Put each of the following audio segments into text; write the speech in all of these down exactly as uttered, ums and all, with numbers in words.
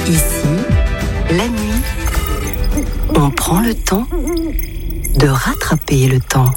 Ici, la nuit, on prend le temps de rattraper le temps.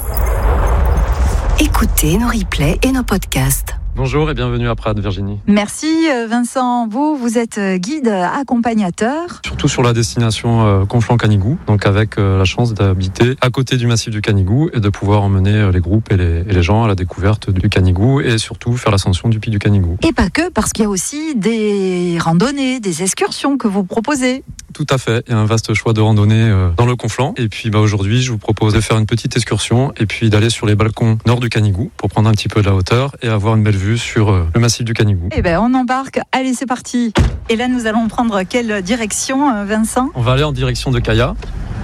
Écoutez nos replays et nos podcasts. Bonjour et bienvenue à Prades, Virginie. Merci Vincent. Vous, vous êtes guide accompagnateur. Surtout sur la destination euh, Conflans-Canigou, donc avec euh, la chance d'habiter à côté du massif du Canigou et de pouvoir emmener euh, les groupes et les, et les gens à la découverte du Canigou et surtout faire l'ascension du pic du Canigou. Et pas que, parce qu'il y a aussi des randonnées, des excursions que vous proposez. Tout à fait, il y a un vaste choix de randonnées euh, dans le Conflans. Et puis bah, aujourd'hui, je vous propose de faire une petite excursion et puis d'aller sur les balcons nord du Canigou pour prendre un petit peu de la hauteur et avoir une belle vue sur euh, le massif du Canigou. Eh ben, on embarque. Allez, c'est parti. Et là, nous allons prendre quelle direction, Vincent ? On va aller en direction de Caya.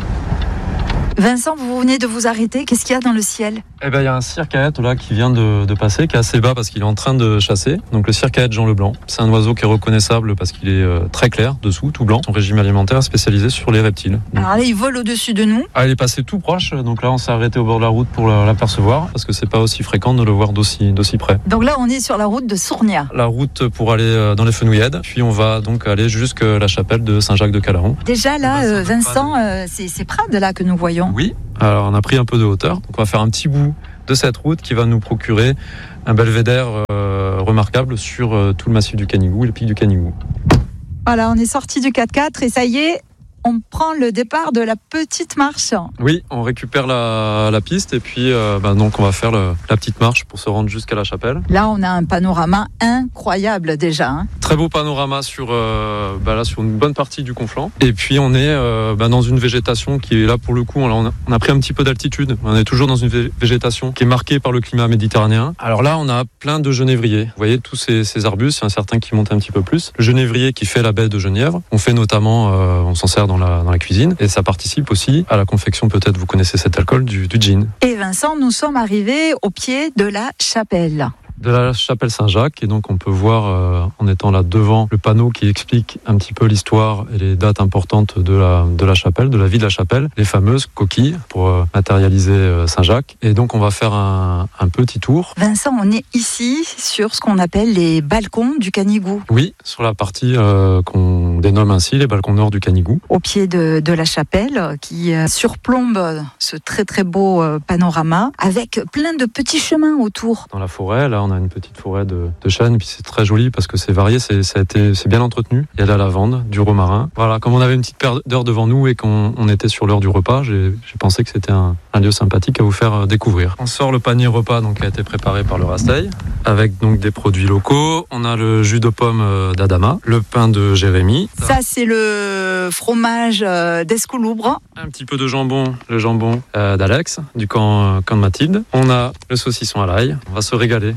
Vincent, vous venez de vous arrêter. Qu'est-ce qu'il y a dans le ciel ? Eh ben, il y a un circaète là qui vient de, de passer, qui est assez bas parce qu'il est en train de chasser. Donc le circaète Jean Leblanc. C'est un oiseau qui est reconnaissable parce qu'il est euh, très clair dessous, tout blanc. Son régime alimentaire est spécialisé sur les reptiles. Donc, Alors là, il vole au-dessus de nous. ah, il est passé tout proche. Donc là, on s'est arrêté au bord de la route pour l'apercevoir parce que c'est pas aussi fréquent de le voir d'aussi, d'aussi près. Donc là, on est sur la route de Sournia. La route pour aller dans les Fenouillèdes. Puis on va donc aller jusqu'à la chapelle de Saint-Jacques-de-Calaon. Déjà là, euh, Vincent, euh, c'est, c'est Prades là que nous voyons. Oui. Alors on a pris un peu de hauteur. Donc on va faire un petit bout de cette route qui va nous procurer un belvédère euh, remarquable sur euh, tout le massif du Canigou et le pic du Canigou. Voilà, on est sorti du quatre-quatre et ça y est, on prend le départ de la petite marche. Oui, on récupère la, la piste et puis euh, bah, donc on va faire le, la petite marche pour se rendre jusqu'à la chapelle. Là, on a un panorama incroyable déjà. Hein. Très beau panorama sur, euh, bah, là, sur une bonne partie du Conflans. Et puis on est euh, bah, dans une végétation qui est là pour le coup, on a, on a pris un petit peu d'altitude. On est toujours dans une végétation qui est marquée par le climat méditerranéen. Alors là, on a plein de genévriers. Vous voyez tous ces, ces arbustes, il y en a certains qui montent un petit peu plus. Le genévrier qui fait la baie de Genièvre. On fait notamment, euh, on s'en sert dans la, dans la cuisine et ça participe aussi à la confection, peut-être vous connaissez cet alcool, du, du gin. Et Vincent, nous sommes arrivés au pied de la chapelle. De la chapelle Saint-Jacques et donc on peut voir euh, en étant là devant le panneau qui explique un petit peu l'histoire et les dates importantes de la, de la chapelle, de la vie de la chapelle, les fameuses coquilles pour euh, matérialiser euh, Saint-Jacques. Et donc on va faire un, un petit tour. Vincent, on est ici sur ce qu'on appelle les balcons du Canigou. Oui, sur la partie euh, qu'on dénomme ainsi les balcons nord du Canigou. Au pied de, de la chapelle qui euh, surplombe ce très très beau euh, panorama avec plein de petits chemins autour. Dans la forêt, là on On a une petite forêt de, de chênes, puis c'est très joli parce que c'est varié, c'est, ça a été, c'est bien entretenu. Il y a de la lavande, du romarin. Voilà, comme on avait une petite paire d'heures devant nous et qu'on on était sur l'heure du repas, j'ai, j'ai pensé que c'était un, un lieu sympathique à vous faire découvrir. On sort le panier repas donc, qui a été préparé par le Rasteil, avec donc des produits locaux. On a le jus de pomme d'Adama, le pain de Jérémy. Ça, c'est le fromage d'Escouloubre. Un petit peu de jambon, le jambon euh, d'Alex, du camp, camp de Mathilde. On a le saucisson à l'ail. On va se régaler.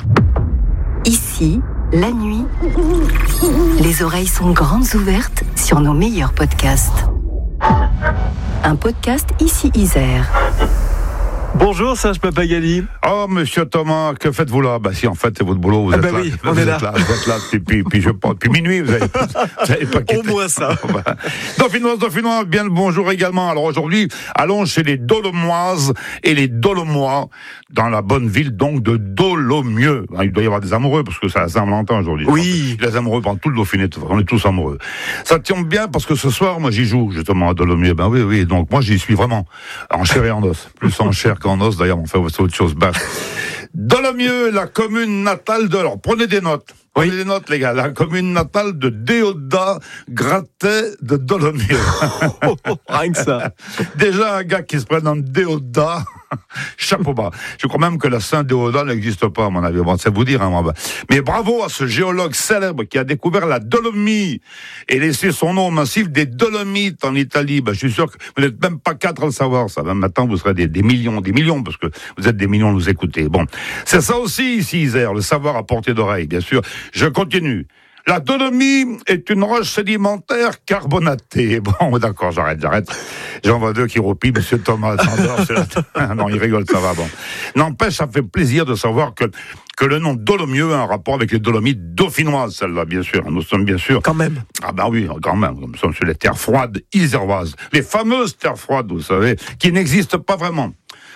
Ici, la nuit, les oreilles sont grandes ouvertes sur nos meilleurs podcasts. Un podcast Ici Isère. Bonjour Serge Papagali. Oh monsieur Thomas, que faites-vous là? Bah si en fait c'est votre boulot, vous ah êtes bah là. Oui, vous on êtes est là. là. Vous êtes là depuis, puis je pense, depuis minuit, vous avez, vous avez pas quitté. Au moins ça. Dauphinoise, Dauphinoise, bien le bonjour également. Alors aujourd'hui, allons chez les Dolomoises et les Dolomois, dans la bonne ville donc de Dolomieu. Il doit y avoir des amoureux parce que c'est la Saint-Valentin aujourd'hui. Oui. Les amoureux pendant tout le Dauphiné, on est tous amoureux. Ça tombe bien parce que ce soir, moi j'y joue justement à Dolomieu. Ben oui, oui, donc moi j'y suis vraiment en chair et en os. Plus en chair qu'en os d'ailleurs, on fait autre chose. Bah. Dolomieu, la commune natale de... Alors, prenez des notes. Prenez oui. des notes, les gars. La commune natale de Déodat Gratet de Dolomieu. Oh, oh, rien que ça. Déjà, un gars qui se prénomme Déodat, chapeau bas. Je crois même que la Saint-Déodat n'existe pas, à mon avis. Bon, c'est vous dire, hein, moi. Mais bravo à ce géologue célèbre qui a découvert la Dolomie et laissé son nom au massif des Dolomites en Italie. Ben, je suis sûr que vous n'êtes même pas quatre à le savoir, ça. Même maintenant, vous serez des, des millions, des millions, parce que vous êtes des millions à nous écouter. Bon. C'est ça aussi, ici, Isère, le savoir à portée d'oreille, bien sûr. Je continue. La Dolomie est une roche sédimentaire carbonatée. Bon, d'accord, j'arrête, j'arrête. J'en vois deux qui roupillent, monsieur Thomas. La... non, il rigole, ça va, bon. N'empêche, ça fait plaisir de savoir que, que le nom Dolomieu a un rapport avec les Dolomites dauphinoises, celle-là, bien sûr. Nous sommes bien sûr... Quand même. Ah ben oui, quand même. Nous sommes sur les terres froides iséroises. Les fameuses terres froides, vous savez, qui n'existent pas vraiment.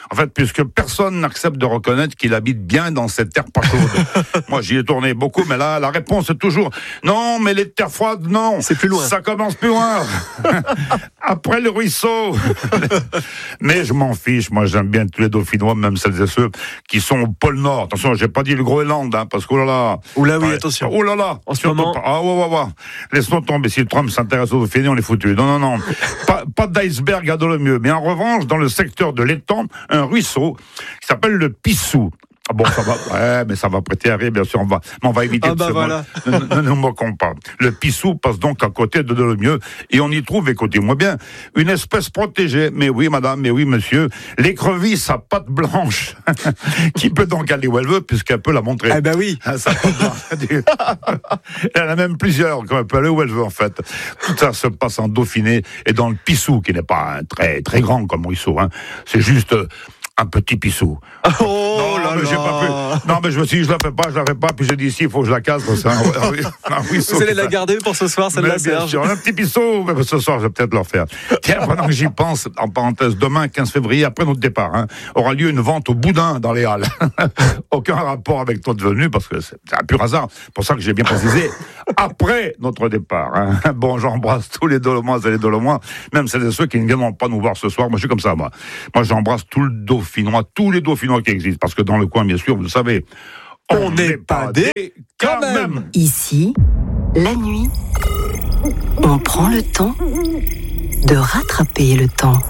En fait, puisque personne n'accepte de reconnaître qu'il habite bien dans cette terre pas chaude. Moi, j'y ai tourné beaucoup, mais là, la réponse est toujours non, mais les terres froides, non. C'est plus loin. Ça commence plus loin. Après le ruisseau. Mais je m'en fiche. Moi, j'aime bien tous les Dauphinois, même celles et ceux qui sont au pôle Nord. Attention, j'ai pas dit le Groenland, hein, parce que oh là là. Oh là oui, ouais, attention. Oh là là. En ce moment. Pas. Ah ouais, ouais, ouais. Laisse-nous tomber. Si le Trump s'intéresse aux Dauphinois, on est foutu. Non, non, non. pas, pas d'iceberg à Dolomieu. Mais en revanche, dans le secteur de l'étang, un ruisseau qui s'appelle le Pissou. Ah bon, ça va, ouais, mais ça va prêter à rire, bien sûr, on va, mais on va éviter ah de bah se voilà. ne, ne, ne nous moquons pas. Le Pissou passe donc à côté de Dolomieu, et on y trouve, écoutez-moi bien, une espèce protégée, mais oui, madame, mais oui, monsieur, l'écrevisse à pattes blanches, qui peut donc aller où elle veut, puisqu'elle peut la montrer. Ah bah oui. Ça elle en a même plusieurs, elle peut aller où elle veut, en fait. Tout ça se passe en Dauphiné, et dans le Pissou, qui n'est pas un très, très grand comme ruisseau, hein. C'est juste un petit Pissou. Oh non, là mais là. j'ai pas pu. Non, mais je me suis dit, je la fais pas, je la fais pas, puis j'ai dit, ici, il faut que je la casse, parce que c'est un, un, un ruisseau. Vous allez la garder pour ce soir, celle-là, mais bien Serge. sûr, un petit Pissou, mais ce soir, je vais peut-être le refaire. Tiens, pendant que j'y pense, en parenthèse, demain, quinze février, après notre départ, hein, aura lieu une vente au boudin dans les Halles. Aucun rapport avec notre venue, parce que c'est un pur hasard. C'est pour ça que j'ai bien précisé, après notre départ. Hein. Bon, j'embrasse tous les Dolomois et les Dolomois, même celles et ceux qui ne viendront pas nous voir ce soir. Moi, je suis comme ça, moi. Moi, j'embrasse tout le Dauphinois, tous les Dauphinois qui existent, parce que dans le coin, bien sûr, vous le savez, on n'est pas des quand même. Ici, la nuit, on prend le temps de rattraper le temps.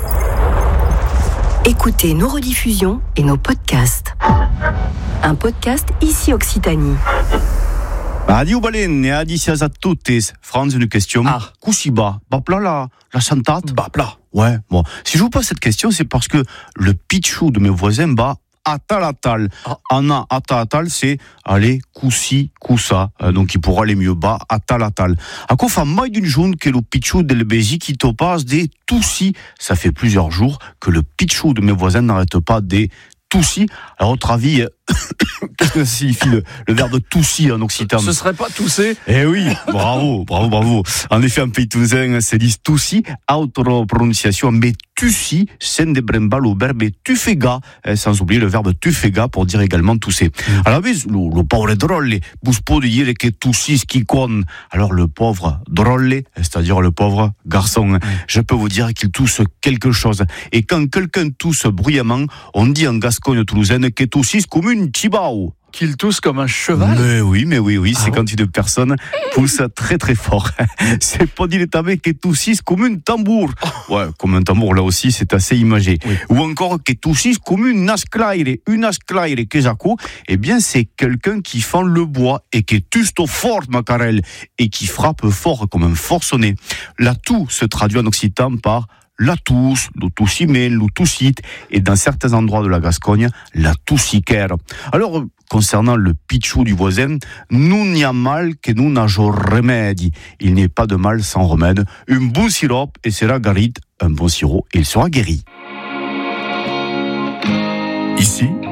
Écoutez nos rediffusions et nos podcasts. Un podcast Ici Occitanie. Adieu Balen, et adicias a toutes. Franz, une question. Ah. Kusiba, bapla la, la chantate. Bapla. Ouais, bon. Si je vous pose cette question, c'est parce que le pitchou de mes voisins bat atalatal. Ah. Anna atalatal, c'est aller kusi kusa. Euh, donc il pourra aller mieux bas atalatal. À quoi fait mai d'une jaune que le pitchou de l'Ebézi qui topase des toussis. Ça fait plusieurs jours que le pitchou de mes voisins n'arrête pas des toussis. À votre avis, qu'est-ce que ça signifie le, le verbe toussi en occitan? Ce serait pas tousser? Eh oui, bravo, bravo, bravo. En effet, en pays toulousain, c'est dit toussi, autre prononciation, mais tussi, c'est des brembal au verbe tufega, sans oublier le verbe tufega pour dire également tousser. Alors, mais le, le pauvre drôle, vous peut dire que toussi ce qui compte. Alors, le pauvre drôle, c'est-à-dire le pauvre garçon, je peux vous dire qu'il tousse quelque chose. Et quand quelqu'un tousse bruyamment, on dit en Gascogne toulousaine que toussis comme une tibao. Qu'il tousse comme un cheval? Mais oui, mais oui, oui, ah c'est bon quand une personne pousse très très fort. C'est pas dit les tamés que toussisse comme un tambour. Ouais, comme un tambour, là aussi, c'est assez imagé. Oui. Ou encore que toussisse comme une asclaire. Une asclaire, que j'accou, eh bien, c'est quelqu'un qui fend le bois et qui tusto fort, macarel, et qui frappe fort comme un forcené. La toux se traduit en occitan par la tousse, le toussimé, le toussite, et dans certains endroits de la Gascogne, la toussicaire. Alors, concernant le pitchou du voisin, nous n'y a mal que nous n'ageons remède. Il n'est pas de mal sans remède. Un bon sirop et sera guéri. Un bon sirop et il sera guéri. Ici,